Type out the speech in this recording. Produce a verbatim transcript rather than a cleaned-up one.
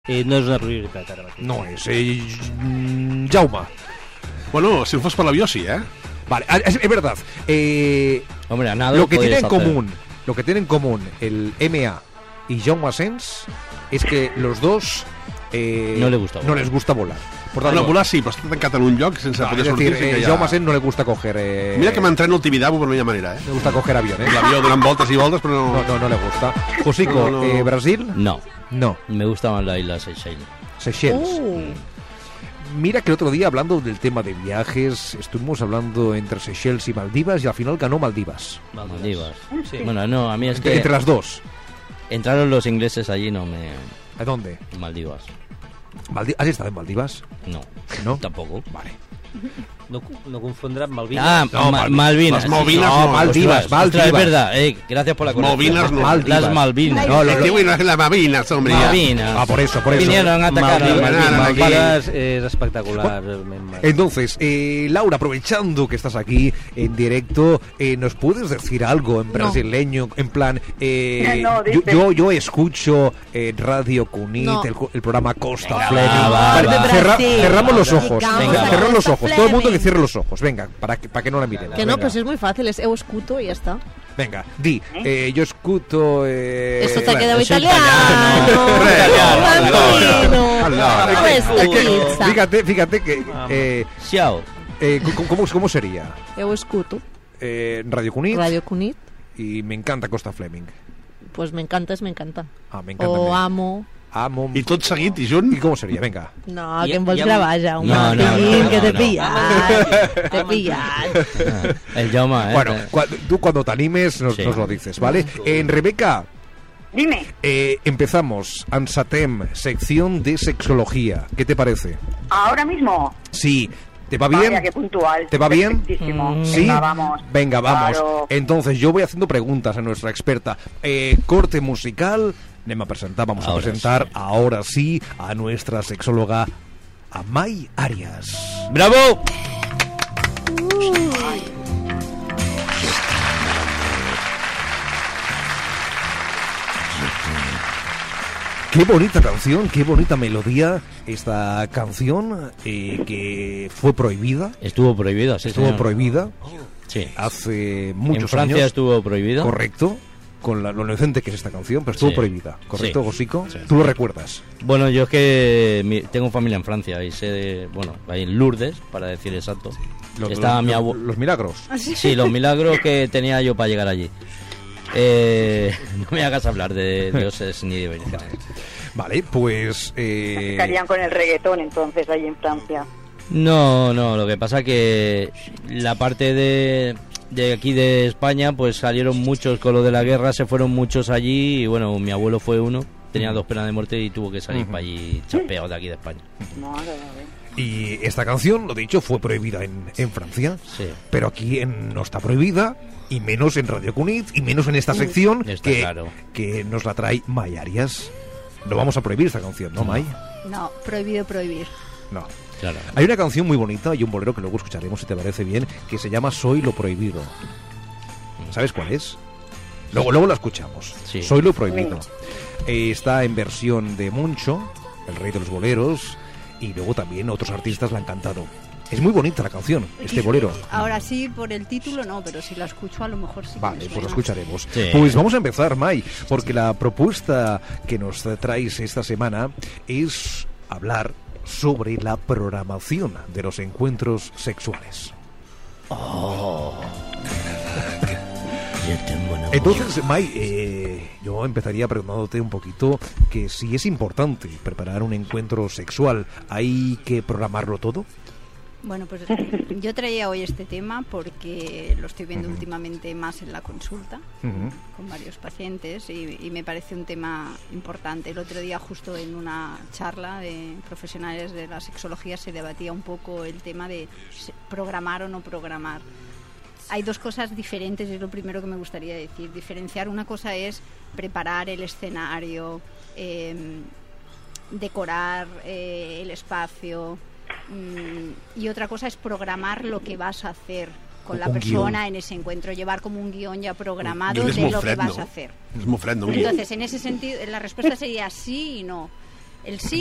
Eh, no és una prioritat ara mateix. No és. Eh, Jaume. Bueno, si no fos per l'avió, sí, ¿eh? Vale, es, es verdad. Eh, Hombre, a nada lo que tiene en hacer. común, lo que tiene en común el M A y Jaume Asens es que los dos eh, no, le gusta no les gusta volar. Por tant, no, volar sí, però està tancat en un lloc sense no, poder es sortir. decir, eh, ja... Jaume Asens no le gusta coger... Eh, Mira que m'entreno al Tibidabo, però no hi ha manera, eh? Le gusta coger avión, ¿eh? L'avió donant voltes i voltes, però no... No, no, no le gusta. Josico, no, no. Eh, ¿Brasil? No. No. Me gusta más la isla Seychelles. Seychelles. Uh. Mira que el otro día, hablando del tema de viajes, estuvimos hablando entre Seychelles y Maldivas y al final ganó Maldivas. Maldivas. Sí. Bueno, no, a mí es Entre, que... entre las dos. Entraron los ingleses allí, no me... ¿A dónde? Maldivas. Maldi- ¿Has estado en Maldivas? No. ¿No? Tampoco. Vale. No, no confondrà amb Malvines. Ah, No, Ma- Malvi- Malvinas. las Malvinas Sí, no, Maldivas, ostras, Maldivas. ostras, es verdad. Eh, gracias por la Las corrección. Malvinas no. Maldivas. Las Malvinas. No, lo- Qué bueno es la Malvinas, hombre. Malvinas. Ah, por eso, por eso. Vinieron a atacar a las Malvines, Malvinas. aquí. Malvines és espectacular. realment. Entonces, eh, Laura, aprovechando que estás aquí en directo, eh, ¿nos puedes decir algo en brasileño? En plan, eh, No, yo, dice. yo, yo escucho eh, Radio Cunit, No. el, el programa Costa Venga, Fleming. va, va, Vale, va. cerra- Brasil. cerramos los ojos. Llegamos Venga, a cerramos los Costa ojos. Todo el mundo que Fleming. cierre los ojos. Venga, para que, para que no la miren. Que no, Venga. pues es muy fácil, es eu escuto y ya está. Venga, di, eh, yo escuto... Eh, Esto te ha quedado soy italiano. italiano. Bambino. Allora. Questa Es que, pizza. fíjate, fíjate que... Eh, Xiao. eh, ¿cómo, ¿Cómo sería? Eu escuto. Eh, Radio Cunit Radio Cunit. y me encanta Costa Fleming. Pues me encanta, es me encanta. Ah, me encanta. O me- amo. Amo. I tot seguit i junt? ¿Y cómo sería? Venga. No, Y- que em vols y- gravar, Jaume. No, no, Pillín, no, que no, te no. pillas. Te pillas. Ah, el Jaume, eh. Bueno, cua- tú cuando te animes nos, Sí. nos lo dices, ¿vale? En Rebeca, Dime. eh, empezamos. Ansatem, sección de sexología. ¿Qué te parece? Ahora mismo. Sí. ¿Te va bien? Vaya, qué puntual. ¿Te va bien? Perfectísimo. Mm. ¿Sí? Venga, vamos. Venga, vamos. Claro. Entonces, yo voy haciendo preguntas a nuestra experta. Eh, corte musical. Anem a presentar, vamos Ahora a presentar sí. ahora sí a nuestra sexóloga Amay Arias. ¡Bravo! Qué bonita canción, qué bonita melodía. Esta canción eh, que fue prohibida, Estuvo prohibido, sí, estuvo señor. prohibida Sí. hace muchos En Francia años. estuvo prohibido. Correcto, con la- lo inocente que es esta canción, pero estuvo Sí. prohibida. ¿Correcto, Sí. Gosico? Sí. ¿Tú lo recuerdas? Bueno, yo es que mi- tengo familia en Francia y sé de, bueno, ahí en Lourdes, para decir exacto. Los, Estaba los- mi los- abuelo. los milagros. Sí, los milagros que tenía yo para llegar allí. Eh, no me hagas hablar de dioses ni de vírgenes. Vale, pues... eh, Estarían con el reggaetón entonces ahí en Francia. No, no, lo que pasa que la parte de, de aquí de España, pues salieron muchos con lo de la guerra, se fueron muchos allí y bueno, mi abuelo fue uno, tenía dos penas de muerte y tuvo que salir Ujú. para allí chapeado de aquí de España. Madre mía. y esta canción, lo dicho, fue prohibida en, en Francia, Sí. pero aquí en- no está prohibida, y menos en Radio Cunit, y menos en esta sección Está que, claro. que nos la trae May Arias. No vamos a prohibir esta canción, ¿no, May? No, prohibido prohibir. No. Claro. Hay una canción muy bonita y un bolero que luego escucharemos, si te parece bien, que se llama Soy lo prohibido. ¿Sabes cuál es? Luego, luego la escuchamos. Sí. Soy lo prohibido. Eh, está en versión de Moncho, el rey de los boleros, y luego también otros artistas la han cantado. Es muy bonita la canción, este bolero. Ahora sí, por el título no, pero si la escucho a lo mejor sí. que Vale, me pues lo suena. escucharemos. Sí. Pues vamos a empezar, May, porque la propuesta que nos traes esta semana es hablar sobre la programación de los encuentros sexuales. Entonces, May, eh, yo empezaría preguntándote un poquito que si es importante preparar un encuentro sexual, ¿hay que programarlo todo? Bueno, pues yo traía hoy este tema porque lo estoy viendo últimamente más en la consulta Ujú. con varios pacientes y, y me parece un tema importante. El otro día justo en una charla de profesionales de la sexología se debatía un poco el tema de se- programar o no programar. Hay dos cosas diferentes, es lo primero que me gustaría decir. Diferenciar, una cosa es preparar el escenario, eh, decorar eh, el espacio, mm, y otra cosa es programar lo que vas a hacer con la Un persona guión. en ese encuentro, llevar como un guión ya programado Guión és de molt lo fred, que vas no? a hacer. És molt fred, no? Un guió. Entonces, en ese sentido, la respuesta sería sí y no. El sí